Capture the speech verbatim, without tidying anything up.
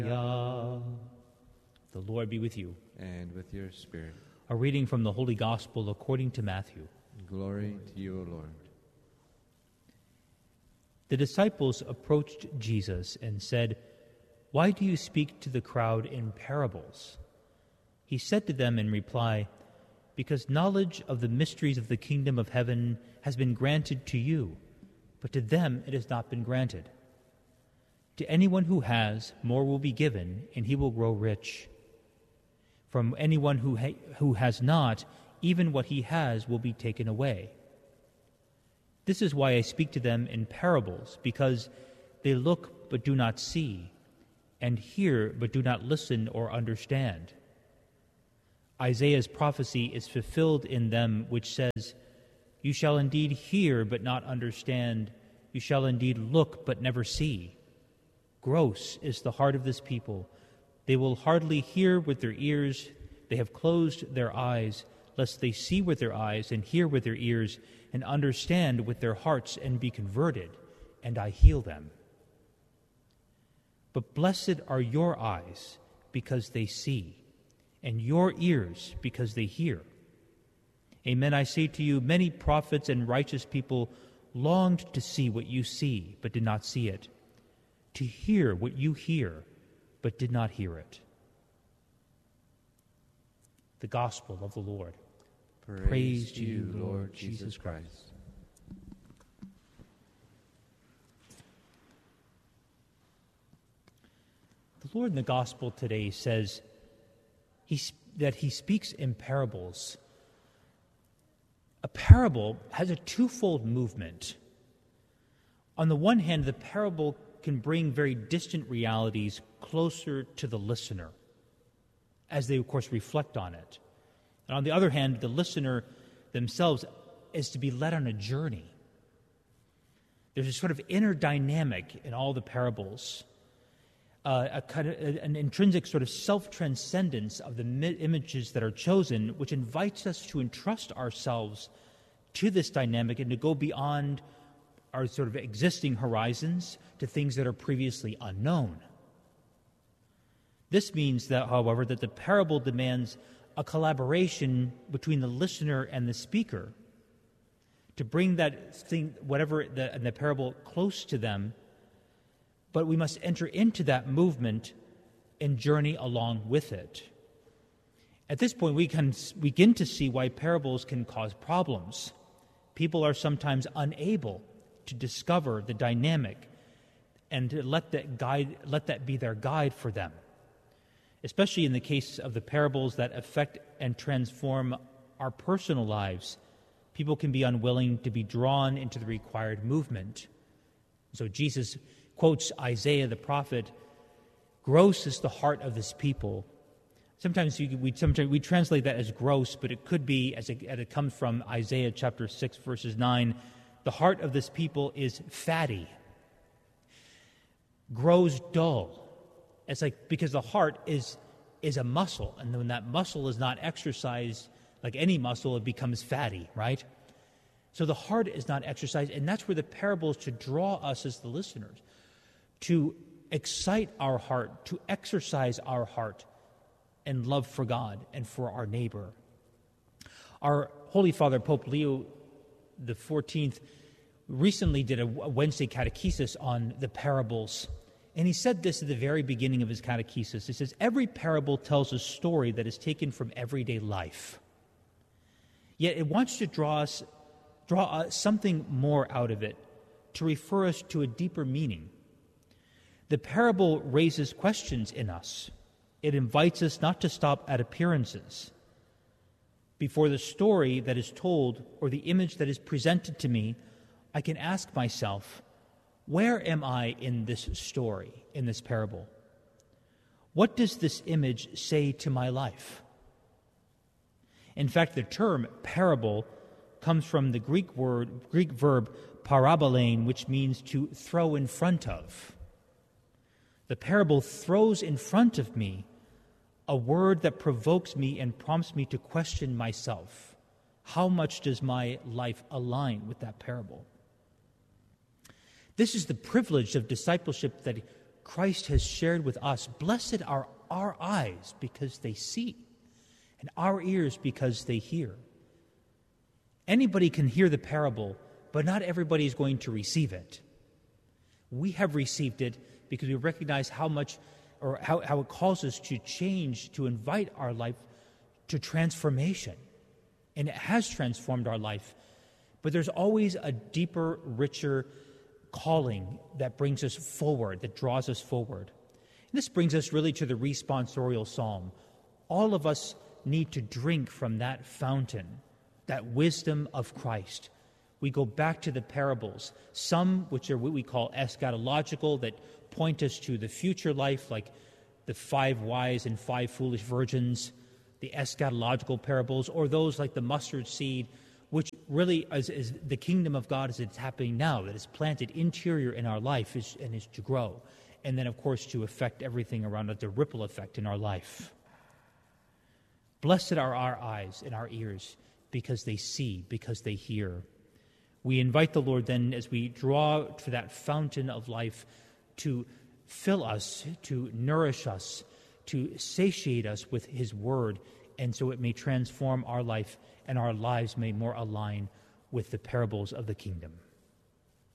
The Lord be with you. And with your spirit. A reading from the Holy Gospel according to Matthew. Glory to you, O Lord. The disciples approached Jesus and said, "Why do you speak to the crowd in parables?" He said to them in reply, "Because knowledge of the mysteries of the kingdom of heaven has been granted to you, but to them it has not been granted. To anyone who has, more will be given, and he will grow rich. From anyone who ha- who has not, even what he has will be taken away. This is why I speak to them in parables, because they look but do not see, and hear but do not listen or understand. Isaiah's prophecy is fulfilled in them, which says, 'You shall indeed hear but not understand, you shall indeed look but never see.' Gross is the heart of this people. They will hardly hear with their ears. They have closed their eyes, lest they see with their eyes and hear with their ears and understand with their hearts and be converted, and I heal them. But blessed are your eyes because they see, and your ears because they hear. Amen, I say to you, many prophets and righteous people longed to see what you see, but did not see it, to hear what you hear, but did not hear it." The Gospel of the Lord. Praise, Praise to you, Lord Jesus Christ. The Lord in the Gospel today says he, that he speaks in parables. A parable has a twofold movement. On the one hand, the parable can bring very distant realities closer to the listener, as they, of course, reflect on it. And on the other hand, the listener themselves is to be led on a journey. There's a sort of inner dynamic in all the parables, uh, a kind of, an intrinsic sort of self-transcendence of the mi- images that are chosen, which invites us to entrust ourselves to this dynamic and to go beyond our sort of existing horizons to things that are previously unknown. This means that, however, that the parable demands a collaboration between the listener and the speaker to bring that thing, whatever the, in the parable, close to them, but we must enter into that movement and journey along with it. At this point, we can begin to see why parables can cause problems. People are sometimes unable to discover the dynamic and to let that guide, let that be their guide for them. Especially in the case of the parables that affect and transform our personal lives, people can be unwilling to be drawn into the required movement. So Jesus quotes Isaiah the prophet, "Gross is the heart of this people." Sometimes you, we sometimes we translate that as gross, but it could be, as it, as it comes from Isaiah chapter six, verses nine, "The heart of this people is fatty, grows dull." It's like, because the heart is is a muscle, and when that muscle is not exercised, like any muscle, it becomes fatty, right? So the heart is not exercised, and that's where the parables should draw us as the listeners, to excite our heart, to exercise our heart and love for God and for our neighbor. Our Holy Father, Pope Leo the fourteenth, recently did a Wednesday catechesis on the parables. And he said this at the very beginning of his catechesis. He says, "Every parable tells a story that is taken from everyday life. Yet it wants to draw us, draw us something more out of it, to refer us to a deeper meaning. The parable raises questions in us. It invites us not to stop at appearances. Before the story that is told or the image that is presented to me, I can ask myself, where am I in this story, in this parable? What does this image say to my life?" In fact, the term parable comes from the Greek word, Greek verb parabolein, which means to throw in front of. The parable throws in front of me a word that provokes me and prompts me to question myself. How much does my life align with that parable? This is the privilege of discipleship that Christ has shared with us. Blessed are our eyes because they see, and our ears because they hear. Anybody can hear the parable, but not everybody is going to receive it. We have received it because we recognize how much, or how, how it calls us to change, to invite our life to transformation. And it has transformed our life. But there's always a deeper, richer calling that brings us forward, that draws us forward. And this brings us really to the responsorial psalm. All of us need to drink from that fountain, that wisdom of Christ. We go back to the parables, some which are what we call eschatological, that point us to the future life, like the five wise and five foolish virgins, the eschatological parables, or those like the mustard seed, which really is, is the kingdom of God as it's happening now, that is planted interior in our life is, and is to grow. And then, of course, to affect everything around it, the ripple effect in our life. Blessed are our eyes and our ears because they see, because they hear. We invite the Lord then, as we draw to that fountain of life, to fill us, to nourish us, to satiate us with his word, and so it may transform our life and our lives may more align with the parables of the kingdom.